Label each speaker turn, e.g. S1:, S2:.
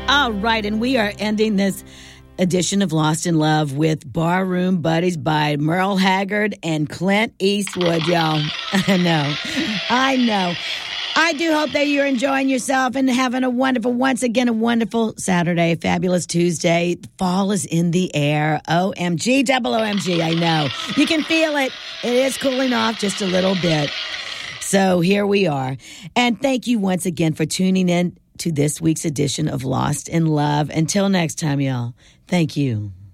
S1: All right, and we are ending this edition of Lost in Love with Barroom Buddies by Merle Haggard and Clint Eastwood, y'all. I know. I do hope that you're enjoying yourself and having a wonderful Saturday, fabulous Tuesday. Fall is in the air. OMG, double OMG, I know. You can feel it. It is cooling off just a little bit. So here we are. And thank you once again for tuning in to this week's edition of Lost in Love. Until next time, y'all, thank you.